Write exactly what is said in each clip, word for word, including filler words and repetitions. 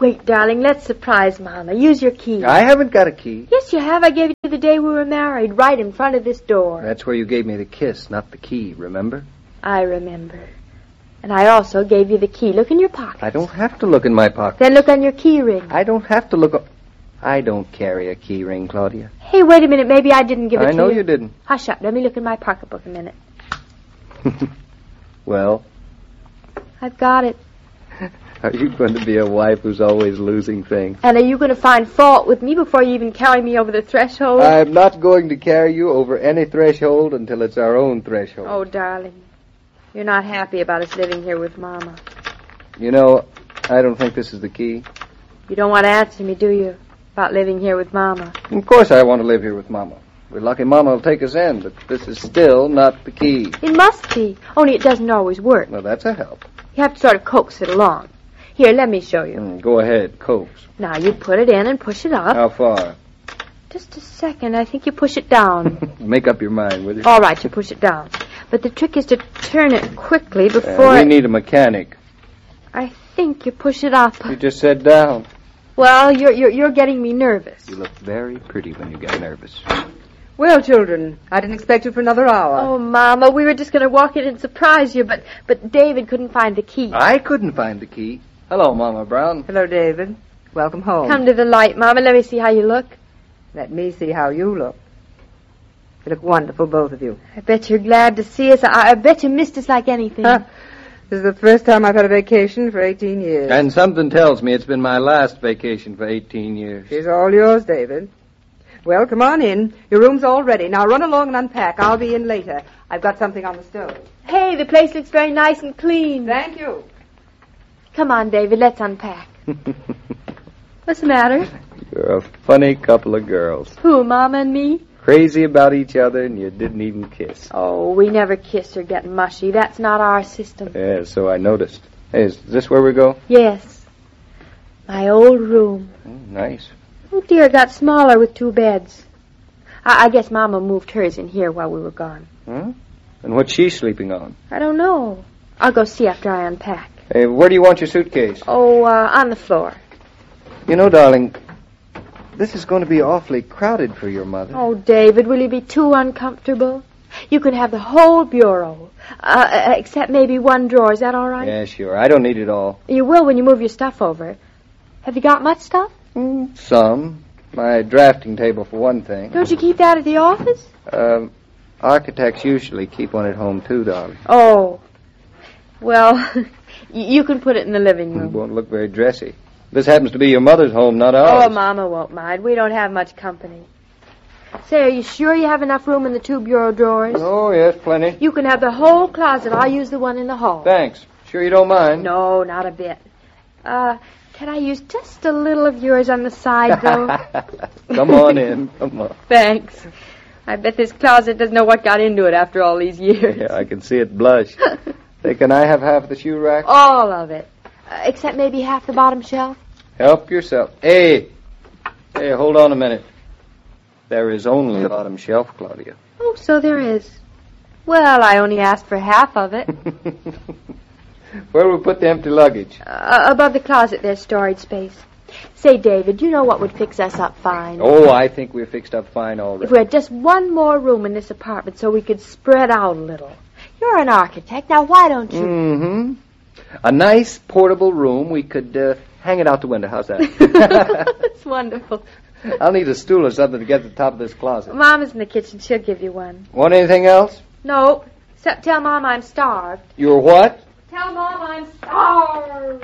Wait, darling, let's surprise Mama. Use your key. I haven't got a key. Yes, you have. I gave it to you the day we were married, right in front of this door. That's where you gave me the kiss, not the key, remember? I remember. And I also gave you the key. Look in your pocket. I don't have to look in my pocket. Then look on your key ring. I don't have to look... O- I don't carry a key ring, Claudia. Hey, wait a minute. Maybe I didn't give it I to know you. you didn't. Hush up. Let me look in my pocketbook a minute. Well? I've got it. Are you going to be a wife who's always losing things? And are you going to find fault with me before you even carry me over the threshold? I'm not going to carry you over any threshold until it's our own threshold. Oh, darling. You're not happy about us living here with Mama. You know, I don't think this is the key. You don't want to answer me, do you, about living here with Mama? Of course I want to live here with Mama. We're lucky Mama will take us in, but this is still not the key. It must be, only it doesn't always work. Well, that's a help. You have to sort of coax it along. Here, let me show you. Mm, go ahead, coax. Now, you put it in and push it up. How far? Just a second. I think you push it down. Make up your mind, will you? All right, you push it down. But the trick is to turn it quickly before... Uh, we it... need a mechanic. I think you push it up. You just said down. Well, you're, you're, you're getting me nervous. You look very pretty when you get nervous. Well, children, I didn't expect you for another hour. Oh, Mama, we were just going to walk in and surprise you, but, but David couldn't find the key. I couldn't find the key. Hello, Mama Brown. Hello, David. Welcome home. Come to the light, Mama. Let me see how you look. Let me see how you look. You look wonderful, both of you. I bet you're glad to see us. I, I bet you missed us like anything. Huh. This is the first time I've had a vacation for eighteen years. And something tells me it's been my last vacation for eighteen years. She's all yours, David. Well, come on in. Your room's all ready. Now run along and unpack. I'll be in later. I've got something on the stove. Hey, the place looks very nice and clean. Thank you. Come on, David, let's unpack. What's the matter? You're a funny couple of girls. Who, Mama and me? Crazy about each other, and you didn't even kiss. Oh, we never kiss or get mushy. That's not our system. Yeah, so I noticed. Hey, is this where we go? Yes. My old room. Mm, nice. Oh, dear, it got smaller with two beds. I, I guess Mama moved hers in here while we were gone. Huh? And what's she sleeping on? I don't know. I'll go see after I unpack. Hey, where do you want your suitcase? Oh, uh, on the floor. You know, darling, this is going to be awfully crowded for your mother. Oh, David, will you be too uncomfortable? You can have the whole bureau, uh, except maybe one drawer. Is that all right? Yeah, sure. I don't need it all. You will when you move your stuff over. Have you got much stuff? Mm, some. My drafting table, for one thing. Don't you keep that at the office? Um, architects usually keep one at home, too, darling. Oh. Well, you can put it in the living room. It won't look very dressy. This happens to be your mother's home, not ours. Oh, Mama won't mind. We don't have much company. Say, are you sure you have enough room in the two bureau drawers? Oh, yes, plenty. You can have the whole closet. I'll use the one in the hall. Thanks. Sure you don't mind? No, not a bit. Uh, can I use just a little of yours on the side, though? Come on in. Come on. Thanks. I bet this closet doesn't know what got into it after all these years. Yeah, I can see it blush. Hey, can I have half the shoe rack? All of it. Uh, except maybe half the bottom shelf? Help yourself. Hey! Hey, hold on a minute. There is only a bottom shelf, Claudia. Oh, so there is. Well, I only asked for half of it. Where will we put the empty luggage? Uh, above the closet, there's storage space. Say, David, you know what would fix us up fine? Oh, I think we're fixed up fine already. If we had just one more room in this apartment so we could spread out a little. You're an architect. Now, why don't you? Mm-hmm. A nice portable room. We could uh, hang it out the window. How's that? That's wonderful. I'll need a stool or something to get to the top of this closet. Mama's in the kitchen. She'll give you one. Want anything else? No. Except tell Mama I'm starved. You're what? Tell Mama I'm starved.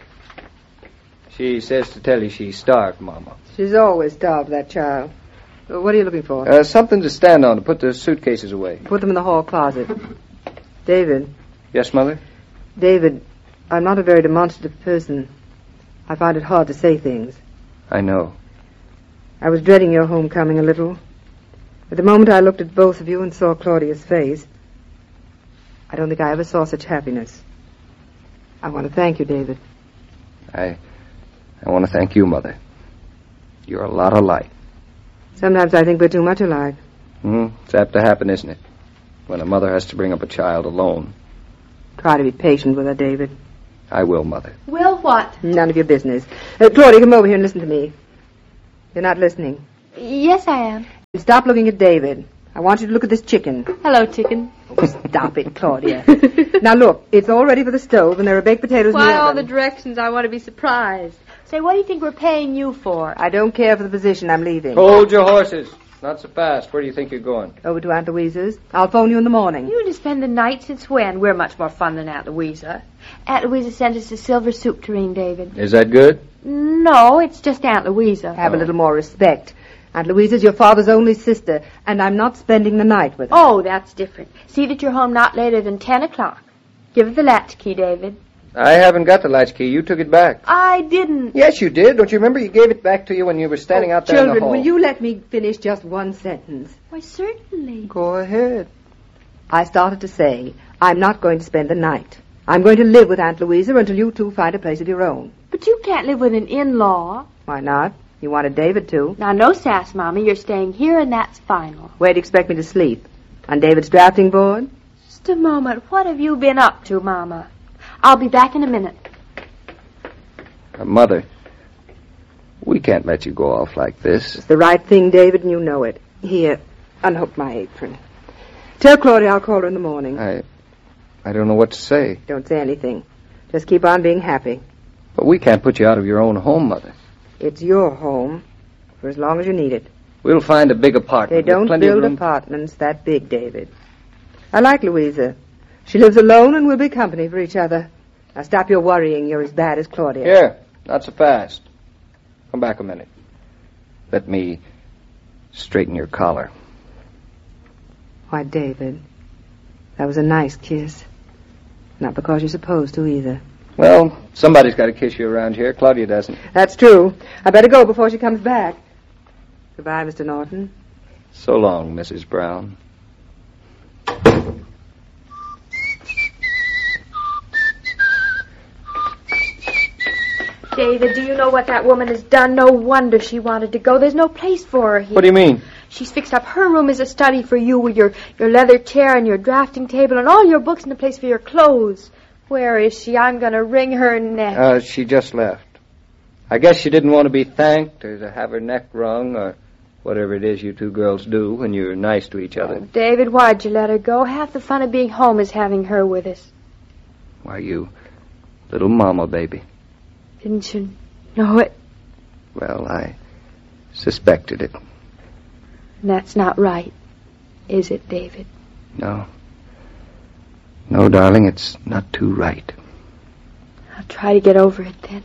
She says to tell you she's starved, Mama. She's always starved, that child. What are you looking for? Uh, something to stand on to put the suitcases away. Put them in the hall closet. David. Yes, Mother? David, I'm not a very demonstrative person. I find it hard to say things. I know. I was dreading your homecoming a little. At the moment I looked at both of you and saw Claudia's face, I don't think I ever saw such happiness. I want to thank you, David. I I want to thank you, Mother. You're a lot alike. Sometimes I think we're too much alike. Hmm, it's apt to happen, isn't it? When a mother has to bring up a child alone. Try to be patient with her, David. I will, Mother. Will what? None of your business. Uh, Claudia, come over here and listen to me. You're not listening. Yes, I am. Stop looking at David. I want you to look at this chicken. Hello, chicken. Oh, stop it, Claudia. Now, look, it's all ready for the stove, and there are baked potatoes Why in the oven. all the directions? I want to be surprised. Say, what do you think we're paying you for? I don't care for the position. I'm leaving. Hold your horses. Not so fast. Where do you think you're going? Over to Aunt Louisa's. I'll phone you in the morning. You to spend the night since when? We're much more fun than Aunt Louisa. Aunt Louisa sent us a silver soup tureen, David. Is that good? No, it's just Aunt Louisa. Have Oh. a little more respect. Aunt Louisa's your father's only sister, and I'm not spending the night with her. Oh, that's different. See that you're home not later than ten o'clock. Give her the latchkey, David. I haven't got the latchkey. You took it back. I didn't. Yes, you did. Don't you remember? You gave it back to you when you were standing Oh, out there in the children, hall. will you let me finish just one sentence? Why, certainly. Go ahead. I started to say, I'm not going to spend the night. I'm going to live with Aunt Louisa until you two find a place of your own. But you can't live with an in-law. Why not? You wanted David to. Now, no sass, Mommy. You're staying here, and that's final. Where do you expect me to sleep? On David's drafting board? Just a moment. What have you been up to, Mama? I'll be back in a minute. Uh, Mother, we can't let you go off like this. It's the right thing, David, and you know it. Here, unhook my apron. Tell Claudia I'll call her in the morning. I I don't know what to say. Don't say anything. Just keep on being happy. But we can't put you out of your own home, Mother. It's your home for as long as you need it. We'll find a big apartment. They with don't plenty build of room. apartments that big, David. I like Louisa. She lives alone and we'll be company for each other. Now stop your worrying. You're as bad as Claudia. Here, not so fast. Come back a minute. Let me straighten your collar. Why, David, that was a nice kiss. Not because you're supposed to either. Well, somebody's got to kiss you around here. Claudia doesn't. That's true. I better go before she comes back. Goodbye, Mister Norton. So long, Missus Brown. David, do you know what that woman has done? No wonder she wanted to go. There's no place for her here. What do you mean? She's fixed up her room as a study for you with your, your leather chair and your drafting table and all your books and a place for your clothes. Where is she? I'm going to wring her neck. Uh, she just left. I guess she didn't want to be thanked or to have her neck wrung or whatever it is you two girls do when you're nice to each other. Oh, David, why'd you let her go? Half the fun of being home is having her with us. Why, you little mama baby. Didn't you know it? Well, I suspected it. And that's not right, is it, David? No. No, darling, it's not too right. I'll try to get over it then.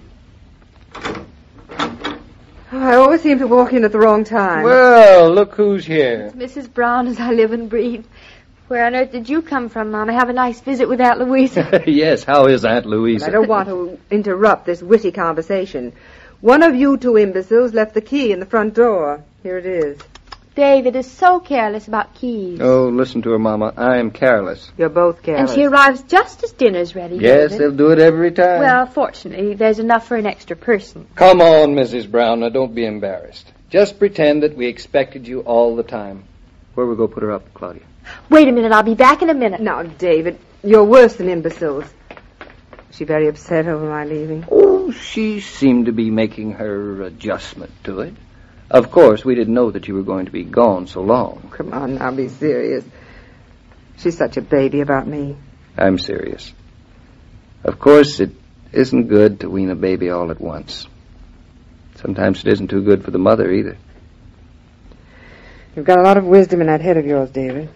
Oh, I always seem to walk in at the wrong time. Well, look who's here. It's Missus Brown as I live and breathe. Where on earth did you come from, Mama? Have a nice visit with Aunt Louisa. Yes, how is Aunt Louisa? I don't want to interrupt this witty conversation. One of you two imbeciles left the key in the front door. Here it is. David is so careless about keys. Oh, listen to her, Mama. I am careless. You're both careless. And she arrives just as dinner's ready, Yes, David. they'll do it every time. Well, fortunately, there's enough for an extra person. Come on, Missus Brown. Now, don't be embarrassed. Just pretend that we expected you all the time. Where we go put her up, Claudia? Wait a minute, I'll be back in a minute. Now, David, you're worse than imbeciles. Is she very upset over my leaving? Oh, she seemed to be making her adjustment to it. Of course, we didn't know that you were going to be gone so long. Come on, now, be serious. She's such a baby about me. I'm serious. Of course, it isn't good to wean a baby all at once. Sometimes it isn't too good for the mother either. You've got a lot of wisdom in that head of yours, David.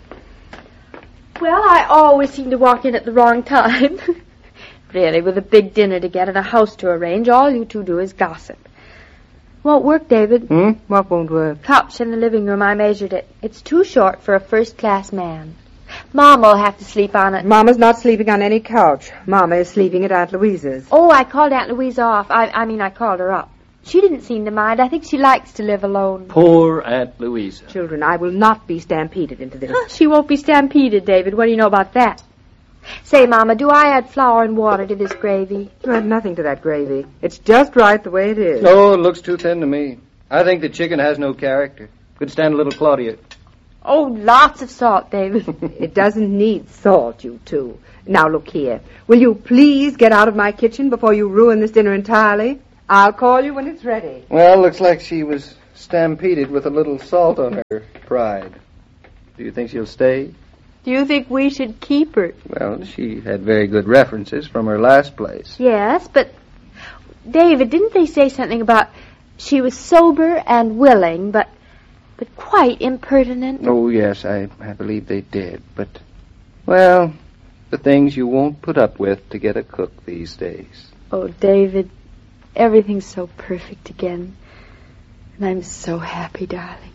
Well, I always seem to walk in at the wrong time. Really, with a big dinner to get and a house to arrange, all you two do is gossip. Won't work, David. Hmm? What won't work? Couch in the living room, I measured it. It's too short for a first-class man. Mama will have to sleep on it. Mama's not sleeping on any couch. Mama is sleeping at Aunt Louisa's. Oh, I called Aunt Louisa off. I, I mean, I called her up. She didn't seem to mind. I think she likes to live alone. Poor Aunt Louisa. Children, I will not be stampeded into this. Huh, she won't be stampeded, David. What do you know about that? Say, Mama, do I add flour and water to this gravy? You add nothing to that gravy. It's just right the way it is. Oh, it looks too thin to me. I think the chicken has no character. Could stand a little Claudia. Oh, lots of salt, David. It doesn't need salt, you two. Now, look here. Will you please get out of my kitchen before you ruin this dinner entirely? I'll call you when it's ready. Well, looks like she was stampeded with a little salt on her pride. Do you think she'll stay? Do you think we should keep her? Well, she had very good references from her last place. Yes, but, David, didn't they say something about she was sober and willing, but but quite impertinent? Oh, yes, I, I believe they did. But, well, the things you won't put up with to get a cook these days. Oh, David, everything's so perfect again. And I'm so happy, darling.